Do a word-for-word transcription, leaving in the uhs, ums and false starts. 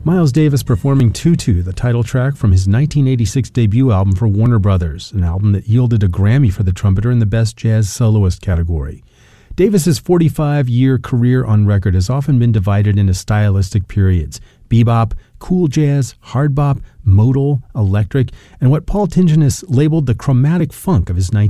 Miles Davis performing Tutu, the title track from his nineteen eighty-six debut album for Warner Brothers, an album that yielded a Grammy for the trumpeter in the Best Jazz Soloist category. Davis's forty-five-year career on record has often been divided into stylistic periods: bebop, cool jazz, hard bop, modal, electric, and what Paul Tingeness labeled the chromatic funk of his nineteen